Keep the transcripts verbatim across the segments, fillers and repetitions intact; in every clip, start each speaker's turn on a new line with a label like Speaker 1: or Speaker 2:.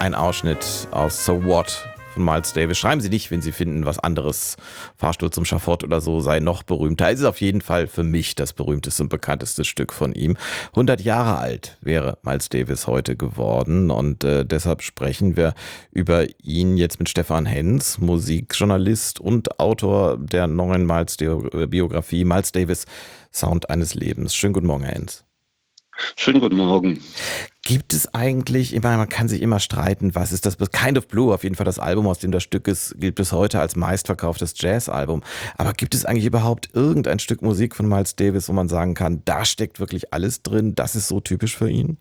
Speaker 1: ein Ausschnitt aus So What von Miles Davis. Schreiben Sie nicht, wenn Sie finden, was anderes, Fahrstuhl zum Schafott oder so, sei noch berühmter. Es ist auf jeden Fall für mich das berühmteste und bekannteste Stück von ihm. hundert Jahre alt wäre Miles Davis heute geworden und äh, deshalb sprechen wir über ihn jetzt mit Stefan Henz, Musikjournalist und Autor der neuen Miles-Biografie Miles Davis, Sound eines Lebens. Schönen guten Morgen, Herr Henz.
Speaker 2: Schönen guten Morgen.
Speaker 1: Gibt es eigentlich, ich meine, man kann sich immer streiten, was ist das, Kind of Blue, auf jeden Fall das Album, aus dem das Stück ist, gilt bis heute als meistverkauftes Jazzalbum. Aber gibt es eigentlich überhaupt irgendein Stück Musik von Miles Davis, wo man sagen kann, da steckt wirklich alles drin, das ist so typisch für ihn?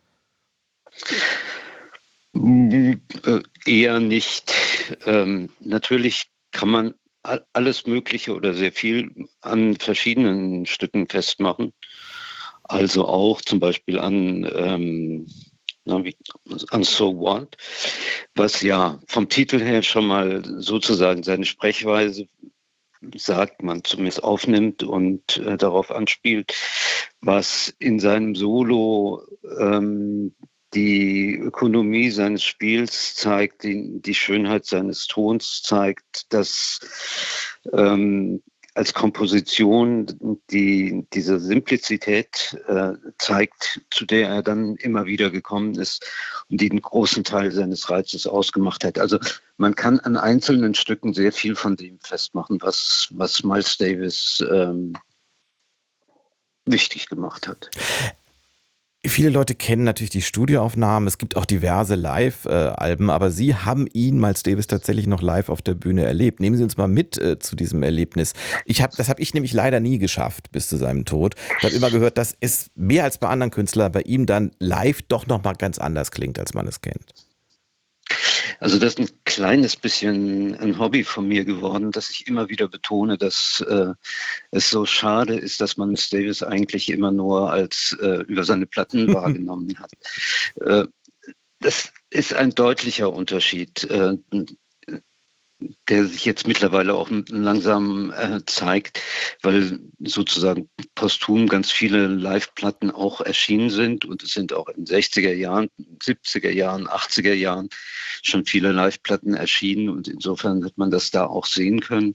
Speaker 2: Äh, eher nicht. Ähm, natürlich kann man alles Mögliche oder sehr viel an verschiedenen Stücken festmachen. Also auch zum Beispiel an, ähm, na, wie, an So What, was ja vom Titel her schon mal sozusagen seine Sprechweise sagt, man zumindest aufnimmt und äh, darauf anspielt, was in seinem Solo ähm, die Ökonomie seines Spiels zeigt, die, die Schönheit seines Tons zeigt, dass ähm, als Komposition die diese Simplizität äh, zeigt, zu der er dann immer wieder gekommen ist und die einen großen Teil seines Reizes ausgemacht hat. Also man kann an einzelnen Stücken sehr viel von dem festmachen, was, was Miles Davis ähm, wichtig gemacht hat.
Speaker 1: Viele Leute kennen natürlich die Studioaufnahmen, es gibt auch diverse Live-Alben, aber Sie haben ihn, Miles Davis, tatsächlich noch live auf der Bühne erlebt. Nehmen Sie uns mal mit äh, zu diesem Erlebnis. Ich hab, das habe ich nämlich leider nie geschafft bis zu seinem Tod. Ich habe immer gehört, dass es mehr als bei anderen Künstlern bei ihm dann live doch nochmal ganz anders klingt, als man es kennt.
Speaker 2: Also das ist ein kleines bisschen ein Hobby von mir geworden, dass ich immer wieder betone, dass äh, es so schade ist, dass man Miles Davis eigentlich immer nur als äh, über seine Platten wahrgenommen hat. Äh, das ist ein deutlicher Unterschied, äh, der sich jetzt mittlerweile auch langsam äh, zeigt, weil sozusagen posthum ganz viele Live-Platten auch erschienen sind und es sind auch in sechziger Jahren, siebziger Jahren, achtziger Jahren schon viele Live-Platten erschienen und insofern hat man das da auch sehen können.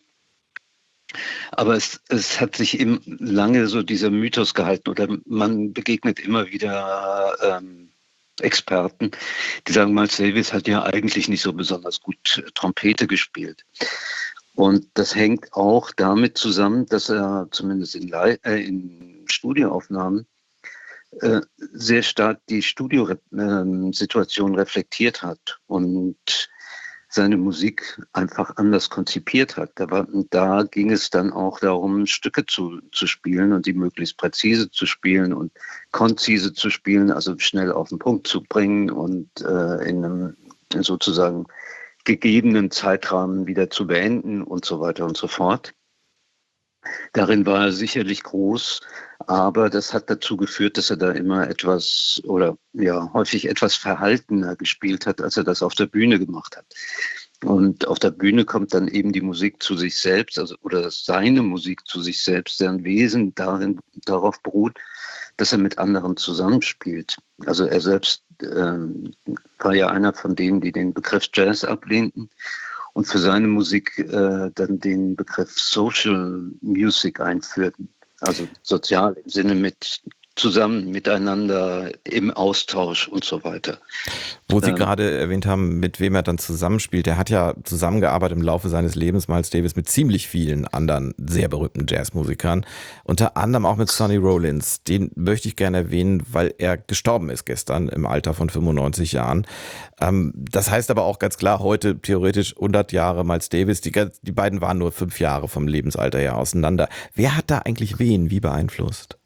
Speaker 2: Aber es, es hat sich eben lange so dieser Mythos gehalten oder man begegnet immer wieder ähm, Experten, die sagen, Miles Davis hat ja eigentlich nicht so besonders gut Trompete gespielt. Und das hängt auch damit zusammen, dass er zumindest in, Li- äh, in Studioaufnahmen äh, sehr stark die Studiosituation reflektiert hat und seine Musik einfach anders konzipiert hat. Da, war, da ging es dann auch darum, Stücke zu, zu spielen und die möglichst präzise zu spielen und konzise zu spielen, also schnell auf den Punkt zu bringen und äh, in einem sozusagen gegebenen Zeitrahmen wieder zu beenden und so weiter und so fort. Darin war er sicherlich groß, aber das hat dazu geführt, dass er da immer etwas oder ja häufig etwas verhaltener gespielt hat, als er das auf der Bühne gemacht hat. Und auf der Bühne kommt dann eben die Musik zu sich selbst, also oder seine Musik zu sich selbst, deren Wesen darin darauf beruht, dass er mit anderen zusammenspielt. Also er selbst ähm, war ja einer von denen, die den Begriff Jazz ablehnten. Und für seine Musik äh, dann den Begriff Social Music einführten, also sozial im Sinne mit zusammen, miteinander, im Austausch und so weiter.
Speaker 1: Wo Sie
Speaker 2: Ähm,
Speaker 1: gerade erwähnt haben, mit wem er dann zusammenspielt. Er hat ja zusammengearbeitet im Laufe seines Lebens, Miles Davis, mit ziemlich vielen anderen sehr berühmten Jazzmusikern. Unter anderem auch mit Sonny Rollins. Den möchte ich gerne erwähnen, weil er gestorben ist gestern im Alter von fünfundneunzig Jahren. Ähm, das heißt aber auch ganz klar, heute theoretisch hundert Jahre Miles Davis. Die, die beiden waren nur fünf Jahre vom Lebensalter her auseinander. Wer hat da eigentlich wen wie beeinflusst?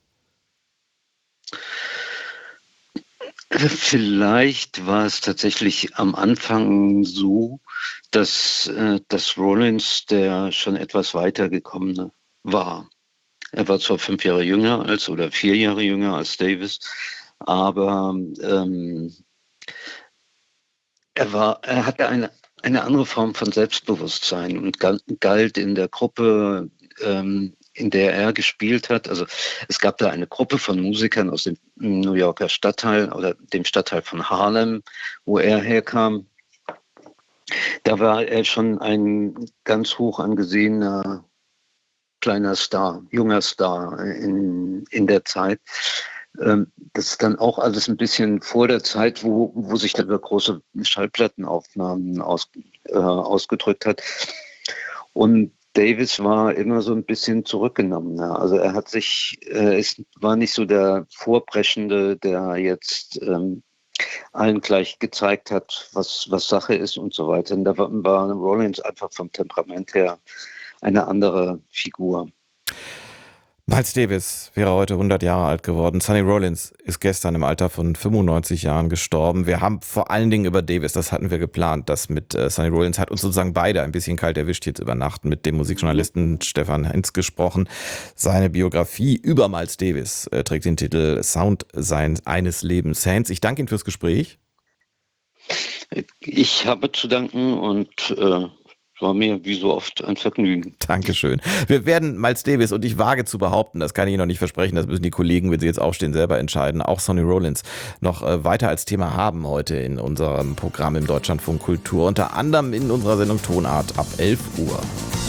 Speaker 2: Vielleicht war es tatsächlich am Anfang so, dass, äh, dass Rollins der schon etwas weitergekommene war. Er war zwar fünf Jahre jünger als oder vier Jahre jünger als Davis, aber ähm, er war, er hatte eine, eine andere Form von Selbstbewusstsein und gal- galt in der Gruppe ähm, in der er gespielt hat. Also es gab da eine Gruppe von Musikern aus dem New Yorker Stadtteil oder dem Stadtteil von Harlem, wo er herkam. Da war er schon ein ganz hoch angesehener kleiner Star, junger Star in, in der Zeit. Das ist dann auch alles ein bisschen vor der Zeit, wo, wo sich da über große Schallplattenaufnahmen aus, äh, ausgedrückt hat. Und Davis war immer so ein bisschen zurückgenommener. Also er hat sich, äh, es war nicht so der Vorpreschende, der jetzt ähm, allen gleich gezeigt hat, was, was Sache ist und so weiter. Und da war, war Rollins einfach vom Temperament her eine andere Figur.
Speaker 1: Miles Davis wäre heute hundert Jahre alt geworden. Sonny Rollins ist gestern im Alter von fünfundneunzig Jahren gestorben. Wir haben vor allen Dingen über Davis, das hatten wir geplant, das mit äh, Sonny Rollins hat uns sozusagen beide ein bisschen kalt erwischt jetzt über Nacht, mit dem Musikjournalisten Stefan Hens gesprochen. Seine Biografie über Miles Davis äh, trägt den Titel Sound seines eines Lebens. Hens, ich danke Ihnen fürs Gespräch.
Speaker 2: Ich habe zu danken und äh war mir wie so oft ein Vergnügen.
Speaker 1: Dankeschön. Wir werden Miles Davis, und ich wage zu behaupten, das kann ich noch nicht versprechen, das müssen die Kollegen, wenn sie jetzt aufstehen, selber entscheiden, auch Sonny Rollins noch weiter als Thema haben heute in unserem Programm im Deutschlandfunk Kultur, unter anderem in unserer Sendung Tonart ab elf Uhr.